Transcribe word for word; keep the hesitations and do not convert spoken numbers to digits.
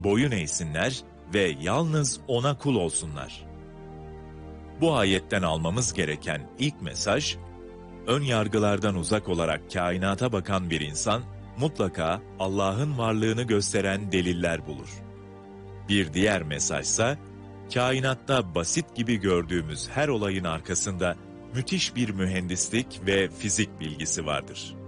boyun eğsinler ve yalnız O'na kul olsunlar. Bu ayetten almamız gereken ilk mesaj, ön yargılardan uzak olarak kainata bakan bir insan, mutlaka Allah'ın varlığını gösteren deliller bulur. Bir diğer mesajsa, kainatta basit gibi gördüğümüz her olayın arkasında müthiş bir mühendislik ve fizik bilgisi vardır.